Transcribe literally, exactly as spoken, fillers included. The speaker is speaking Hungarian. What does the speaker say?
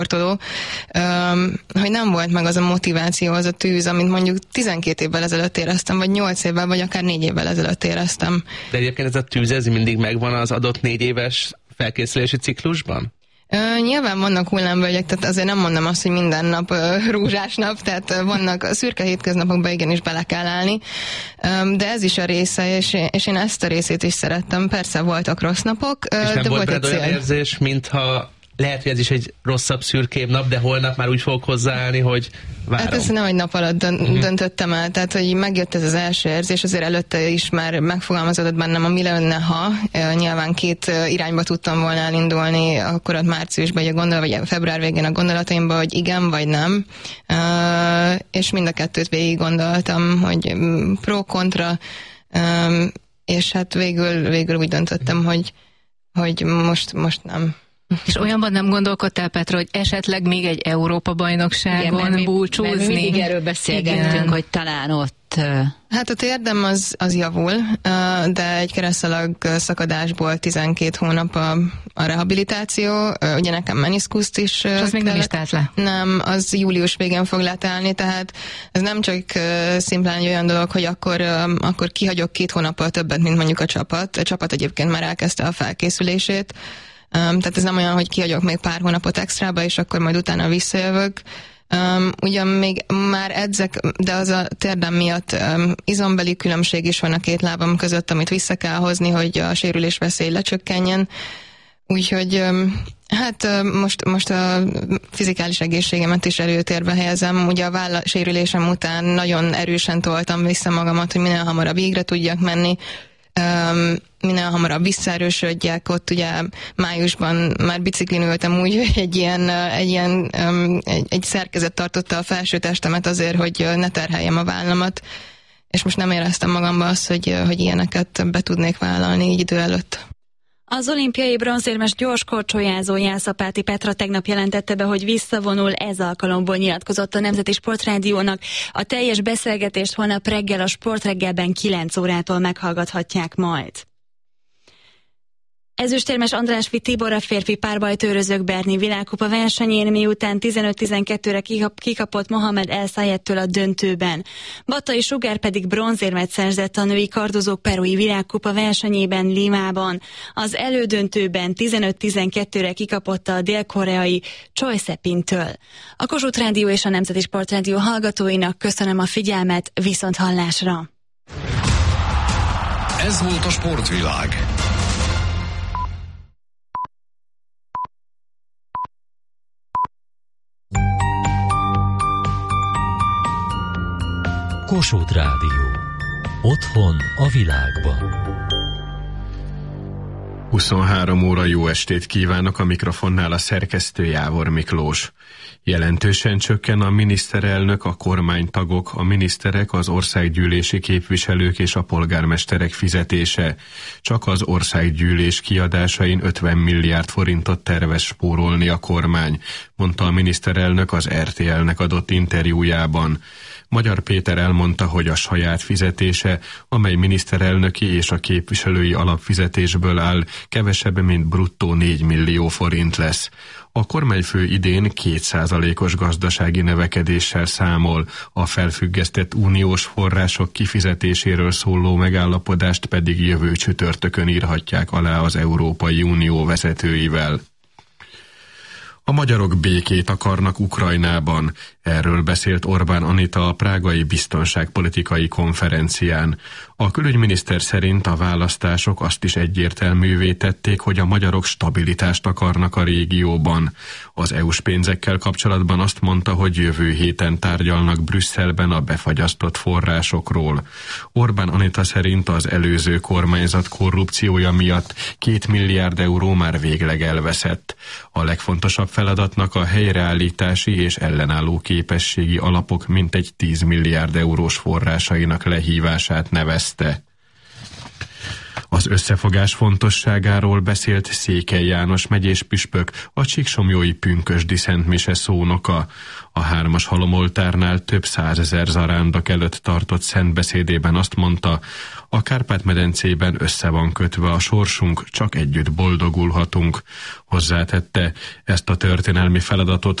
sportoló, hogy nem volt meg az a motiváció, az a tűz, amit mondjuk tizenkét évvel ezelőtt éreztem, vagy nyolc évvel, vagy akár négy évvel ezelőtt éreztem. De egyébként ez a tűz, ez mindig megvan az adott négy éves felkészülési ciklusban? Uh, nyilván vannak hullámvölgyek, tehát azért nem mondom azt, hogy minden nap uh, rúzsás nap, tehát uh, vannak a szürke hétköznapokban igenis bele kell állni, um, de ez is a része, és, és én ezt a részét is szerettem. Persze voltak rossz napok, uh, és nem de volt volt egy olyan érzés, mintha lehet, hogy ez is egy rosszabb, szürkébb nap, de holnap már úgy fogok hozzáállni, hogy várom. Hát ezt nem egy nap alatt dön- uh-huh. döntöttem el, tehát hogy megjött ez az első érzés, azért előtte is már megfogalmazódott bennem a mi lenne, ha nyilván két irányba tudtam volna elindulni, akkor ott márciusban, vagy a gondol, vagy a február végén a gondolataimban, hogy igen, vagy nem, uh, és mind a kettőt végig gondoltam, hogy pro-kontra, um, és hát végül, végül úgy döntöttem, hogy, hogy most, most nem. És olyanban nem gondolkodtál, Petra, hogy esetleg még egy Európa-bajnokságon búcsúzni? Mert mi mindig erről beszélgettünk, hogy talán ott... Hát a térdem az, az javul, de egy keresztalag szakadásból tizenkét hónap a, a rehabilitáció, ugye nekem meniszkuszt is... És az még nem is telt le? Nem, az július végén fog letelni, tehát ez nem csak szimplán egy olyan dolog, hogy akkor, akkor kihagyok két hónappal többet, mint mondjuk a csapat. A csapat egyébként már elkezdte a felkészülését, Um, tehát ez nem olyan, hogy kihagyok még pár hónapot extrába, és akkor majd utána visszajövök. Um, ugyan még már edzek, de az a térdem miatt um, izombeli különbség is van a két lábam között, amit vissza kell hozni, hogy a sérülés veszély lecsökkenjen. Úgyhogy um, hát um, most, most a fizikális egészségemet is előtérbe helyezem. Ugye a vállasérülésem után nagyon erősen toltam vissza magamat, hogy minél hamarabb végre tudjak menni. Um, minél hamarabb visszaerősödjek, ott ugye májusban már biciklin ültem úgy, hogy egy ilyen, egy, ilyen um, egy, egy szerkezet tartotta a felső testemet azért, hogy ne terheljem a vállamat, és most nem éreztem magamban azt, hogy, hogy ilyeneket be tudnék vállalni így idő előtt. Az olimpiai bronzérmes gyorskorcsolyázó Jászapáti Petra tegnap jelentette be, hogy visszavonul, ez alkalomból nyilatkozott a Nemzeti Sportrádiónak. A teljes beszélgetést holnap reggel a Sportreggelben kilenc órától meghallgathatják majd. Ezüstérmes Andrásfi Tibor a férfi párbajtőrözők Berni világkupa versenyén, miután tizenöt tizenkettőre kikapott Mohamed El Sayeddtől a döntőben. Battai Sugár pedig bronzérmet szerzett a női kardozók perui világkupa versenyében Limában. Az elődöntőben tizenöt tizenkettőre kikapott a dél-koreai Choi Se-pintől. A Kossuth Rádió és a Nemzeti Sportrádió hallgatóinak köszönöm a figyelmet, viszont hallásra! Ez volt a Sportvilág. Kossuth Rádió. Otthon a világban. huszonhárom óra jó estét kívánok, a mikrofonnál a szerkesztő Jávor Miklós. Jelentősen csökken a miniszterelnök, a kormánytagok, a miniszterek, az országgyűlési képviselők és a polgármesterek fizetése. Csak az országgyűlés kiadásain ötven milliárd forintot tervez spórolni a kormány, mondta a miniszterelnök az er té el-nek adott interjújában. Magyar Péter elmondta, hogy a saját fizetése, amely miniszterelnöki és a képviselői alapfizetésből áll, kevesebb, mint bruttó négy millió forint lesz. A kormányfő idén két százalékos gazdasági növekedéssel számol, a felfüggesztett uniós források kifizetéséről szóló megállapodást pedig jövő csütörtökön írhatják alá az Európai Unió vezetőivel. A magyarok békét akarnak Ukrajnában. Erről beszélt Orbán Anita a prágai biztonságpolitikai konferencián. A külügyminiszter szerint a választások azt is egyértelművé tették, hogy a magyarok stabilitást akarnak a régióban. Az é u-s pénzekkel kapcsolatban azt mondta, hogy jövő héten tárgyalnak Brüsszelben a befagyasztott forrásokról. Orbán Anita szerint az előző kormányzat korrupciója miatt két milliárd euró már végleg elveszett. A legfontosabb feladatnak a helyreállítási és ellenálló képességi alapok mintegy tíz milliárd eurós forrásainak lehívását nevezte. Az összefogás fontosságáról beszélt Székely János megyés püspök, a csíksomjói pünkösdi szentmise szónoka. A hármas halomoltárnál több százezer zarándok előtt tartott szentbeszédében azt mondta, a Kárpát-medencében össze van kötve a sorsunk, csak együtt boldogulhatunk. Hozzátette, ezt a történelmi feladatot